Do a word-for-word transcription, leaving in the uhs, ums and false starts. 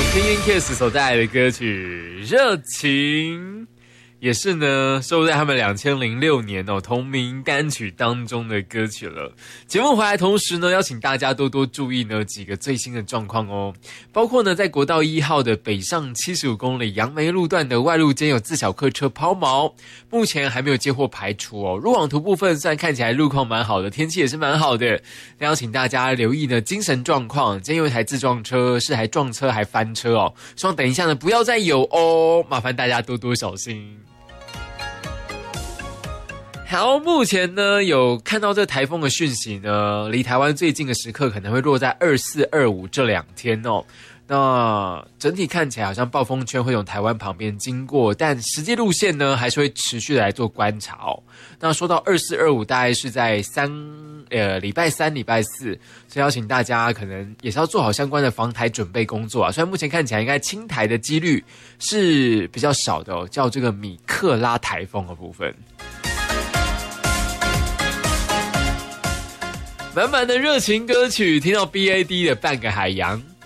King Kiss 所带来的歌曲《热情》，也是呢收录在他们两千零六年哦同名单曲当中的歌曲了。节目回来同时呢，邀请大家多多注意呢几个最新的状况哦，包括呢在国道一号的北上七十五公里杨梅路段的外路间有自小客车抛锚，目前还没有接获排除哦。路网图部分虽然看起来路况蛮好的，天气也是蛮好的，邀请大家留意呢精神状况。今天有一台自撞车是还撞车还翻车哦，希望等一下呢不要再有哦，麻烦大家多多小心。好，目前呢有看到这台风的讯息呢，离台湾最近的时刻可能会落在二四、二五这两天哦。那整体看起来好像暴风圈会从台湾旁边经过，但实际路线呢还是会持续的来做观察哦。那说到二四、二五，大概是在三呃礼拜三、礼拜四，所以邀请大家可能也是要做好相关的防台准备工作啊。虽然目前看起来应该轻台的几率是比较少的哦，叫这个米克拉台风的部分。满满的热情歌曲，听到 B A D 的半个海洋。